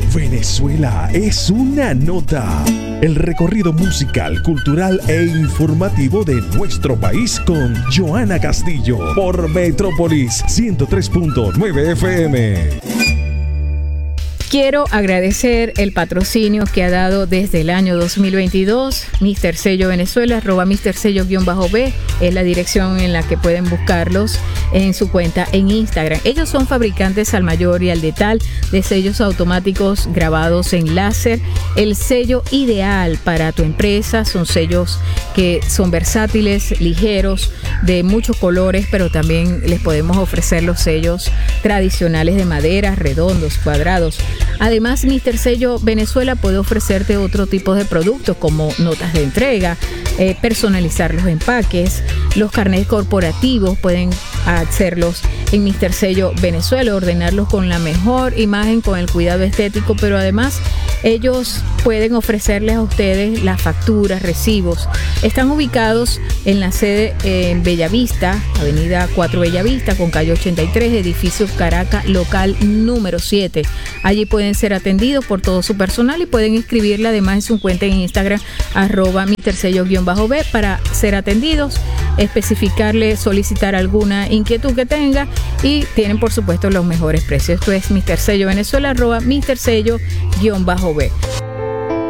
Venezuela es una nota. El recorrido musical, cultural e informativo de nuestro país con Johanna Castillo por Metrópolis 103.9 FM. Quiero agradecer el patrocinio que ha dado desde el año 2022 Mr. Sello Venezuela, @MrSello_B, es la dirección en la que pueden buscarlos en su cuenta en Instagram. Ellos son fabricantes al mayor y al detal de sellos automáticos grabados en láser, el sello ideal para tu empresa. Son sellos que son versátiles, ligeros, de muchos colores, pero también les podemos ofrecer los sellos tradicionales de madera, redondos, cuadrados. Además, Mr. Sello Venezuela puede ofrecerte otro tipo de productos como notas de entrega, personalizar los empaques, los carnets corporativos, pueden hacerlos en Mr. Sello Venezuela, ordenarlos con la mejor imagen, con el cuidado estético, pero además ellos pueden ofrecerles a ustedes las facturas, recibos. Están ubicados en la sede en Bellavista, avenida 4 Bellavista, con calle 83, edificio Caracas, local número 7. Allí pueden ser atendidos por todo su personal y pueden escribirle además en su cuenta en Instagram, @MrSello_B, para ser atendidos, especificarle, solicitar alguna inquietud que tenga, y tienen por supuesto los mejores precios. Esto es Mr. Sello Venezuela, @MrSello_B.